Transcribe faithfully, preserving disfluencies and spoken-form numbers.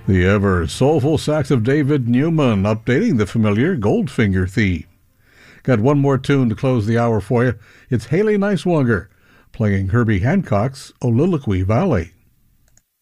The ever soulful sax of David Newman updating the familiar Goldfinger theme. Got one more tune to close the hour for you. It's Haley Niswonger playing Herbie Hancock's Oliloquy Valley.